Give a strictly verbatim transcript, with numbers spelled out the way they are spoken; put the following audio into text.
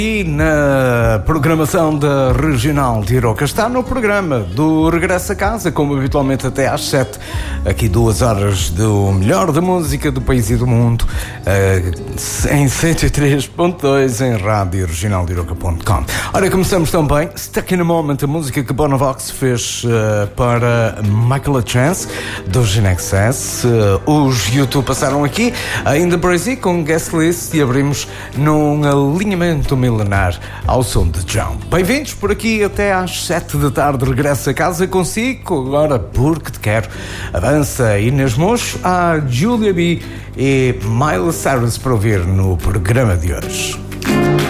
E na programação da Regional de Iroca está no programa do Regresso a Casa, como habitualmente até às sete, aqui duas horas do melhor da música do país e do mundo, uh, em cento e três ponto dois em rádio regional de iroca ponto com. Ora, começamos também Stuck in a Moment, a música que Bonovox fez uh, para Michael Chance, do Ginexcess. Uh, os YouTube passaram aqui, ainda Brazy com Guest List, e abrimos num alinhamento milenar ao som de John. Bem-vindos por aqui até às sete da tarde. Regresso a casa consigo, agora porque te quero. Avança Inês Mocho, a Julia B e Miley Cyrus para ouvir no programa de hoje.